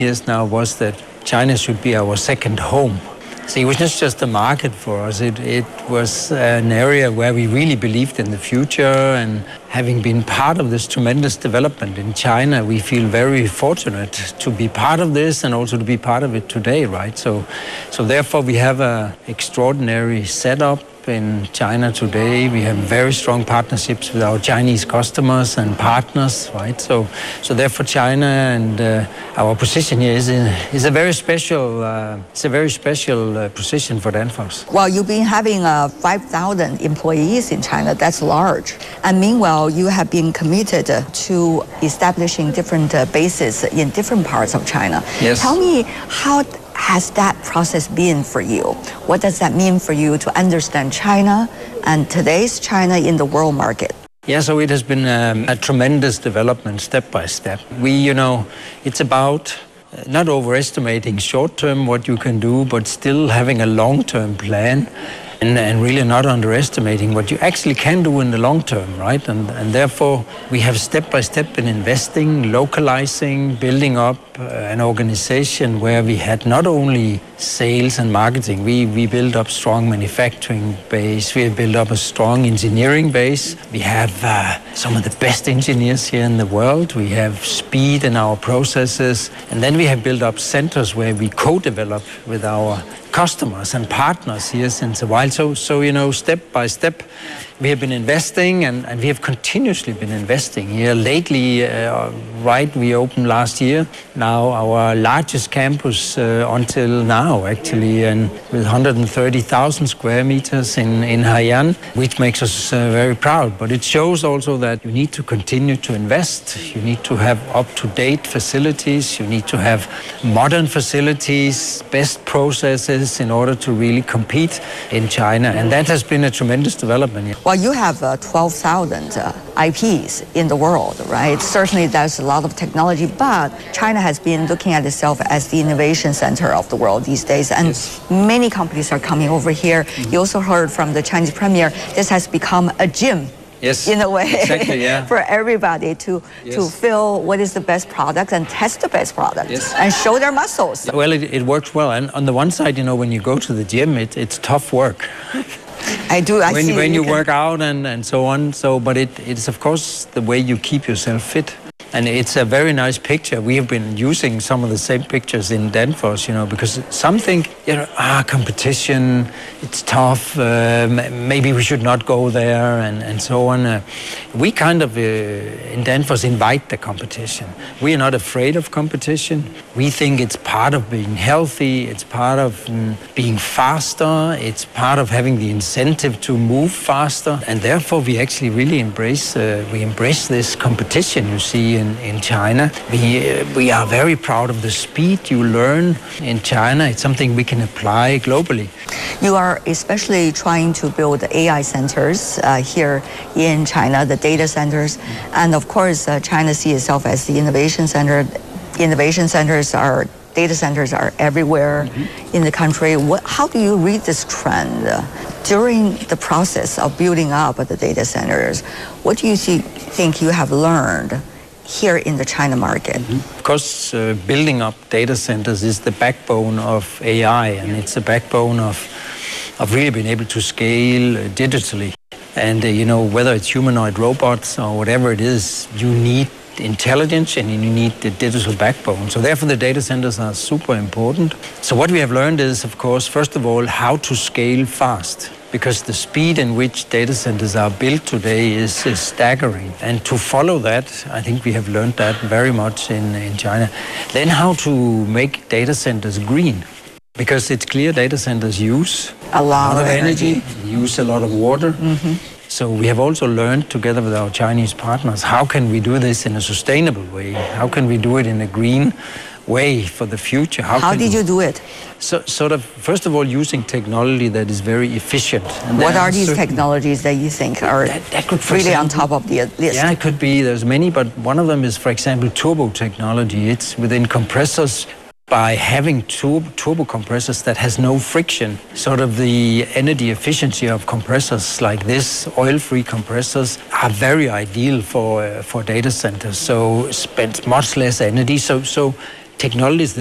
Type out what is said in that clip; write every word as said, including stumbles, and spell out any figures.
years now was that China should be our second home. So it was not just a market for us, it, it was an area where we really believed in the future, and having been part of this tremendous development in China, we feel very fortunate to be part of this and also to be part of it today, right? So, so therefore we have an extraordinary setup in China today. We have very strong partnerships with our Chinese customers and partners, right? So, so therefore China and uh, our position here is a, is a very special, uh, it's a very special uh, position for Danfoss. Well, you've been having uh, five thousand employees in China. That's large. And meanwhile, you have been committed to establishing different uh, bases in different parts of China. Yes. Tell me, how has that process been for you? What does that mean for you to understand China and today's China in the world market? Yeah, so it has been um, a tremendous development step by step. We, you know, it's about not overestimating short-term what you can do, but still having a long-term plan. And, and really not underestimating what you actually can do in the long term, right? And, and therefore, we have step by step been investing, localizing, building up uh, an organization where we had not only sales and marketing, we, we built up strong manufacturing base, we have built up a strong engineering base. We have uh, some of the best engineers here in the world. We have speed in our processes. And then we have built up centers where we co-develop with our customers and partners here since a while. So, so you know, step by step, we have been investing, and, and we have continuously been investing here. Lately, uh, right, we opened last year, now our largest campus uh, until now, actually, and with one hundred thirty thousand square meters in, in Haiyan, which makes us uh, very proud. But it shows also that you need to continue to invest. You need to have up-to-date facilities. You need to have modern facilities, best processes in order to really compete in China. And that has been a tremendous development. Well, you have uh, twelve thousand uh, I Ps in the world, right? Certainly there's a lot of technology, but China has been looking at itself as the innovation center of the world these days, and yes, many companies are coming over here. Mm-hmm. You also heard from the Chinese premier, this has become a gym. Yes, in a way, exactly, yeah. for everybody to, yes, to feel what is the best product and test the best product, yes, and show their muscles. Well, it, it works well. And on the one side, you know, when you go to the gym, it, it's tough work. I do. I when see when you, you work out and, and so on. So, but it, it's of course the way you keep yourself fit. And it's a very nice picture. We have been using some of the same pictures in Danfoss, you know, because some think, you know, ah, competition, it's tough, uh, maybe we should not go there, and, and so on. Uh, we kind of, uh, in Danfoss, invite the competition. We are not afraid of competition. We think it's part of being healthy, it's part of mm, being faster, it's part of having the incentive to move faster, and therefore we actually really embrace, uh, we embrace this competition you see In, in China. We, uh, we are very proud of the speed you learn in China. It's something we can apply globally. You are especially trying to build A I centers uh, here in China, the data centers. And of course, uh, China sees itself as the innovation center. Innovation centers are, data centers are everywhere, mm-hmm, in the country. What, how do you read this trend? Uh, during the process of building up the data centers, what do you see, think you have learned here in the China market? Mm-hmm. Of course, uh, building up data centers is the backbone of A I, and it's the backbone of, of really being able to scale uh, digitally. And, uh, you know, whether it's humanoid robots or whatever it is, you need intelligence and you need the digital backbone. So therefore the data centers are super important. So what we have learned is, of course, first of all, how to scale fast, because the speed in which data centers are built today is, is staggering. And to follow that, I think we have learned that very much in, in China. Then how to make data centers green, because it's clear data centers use a lot, a lot of, of energy, energy, use a lot of water. Mm-hmm. So we have also learned together with our Chinese partners, how can we do this in a sustainable way? How can we do it in a green way for the future? How, how did we, you do it? So, sort of, first of all, using technology that is very efficient. And what are these technologies that you think are that, that could, really example, on top of the list? Yeah, it could be. There's many, but one of them is, for example, turbo technology. It's within compressors. By having turbo, turbo compressors that has no friction, sort of the energy efficiency of compressors like this, oil-free compressors, are very ideal for uh, for data centers. So spends much less energy. So so technologies